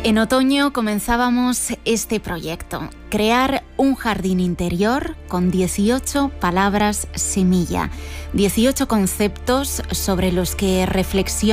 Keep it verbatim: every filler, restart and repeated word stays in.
En otoño comenzábamos este proyecto, crear un jardín interior con dieciocho palabras semilla, dieciocho conceptos sobre los que reflexionar